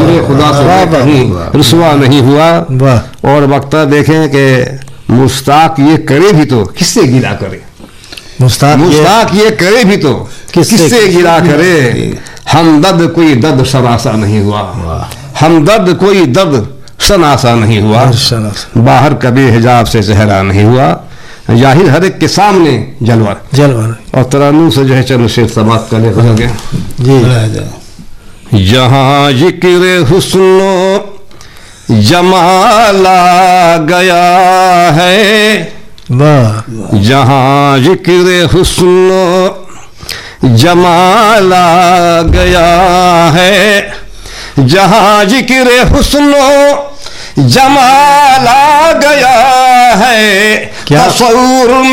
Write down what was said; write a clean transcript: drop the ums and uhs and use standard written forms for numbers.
हुए खुदा से कहीं रुसवा नहीं हुआ। और वक्ता देखें कि मुश्ताक ये करे भी तो किससे गिला करे, मुश्ताक ये करे भी तो किससे गिला करे। हमदर्द कोई दर्द सनासा नहीं हुआ, हमदर्द कोई दर्द सनासा नहीं हुआ, बाहर कभी हिजाब से चेहरा नहीं हुआ, जाहिर हर एक के सामने जलवा। और तरानू से जो है चलो शेर समाप्त करने हो गया जी। जहाँ जिक्र हुस्नो जमाला गया है, जहाँ जिक्र हुस्नो जमाला गया है, जहाँ जिक्र हुस्नो जमाला गया है, तसव्वुर